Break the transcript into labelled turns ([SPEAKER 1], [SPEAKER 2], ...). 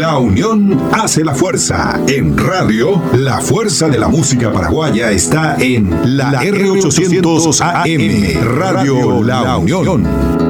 [SPEAKER 1] La unión hace la fuerza. En radio, la fuerza de la música paraguaya está en la R800 AM, Radio La Unión.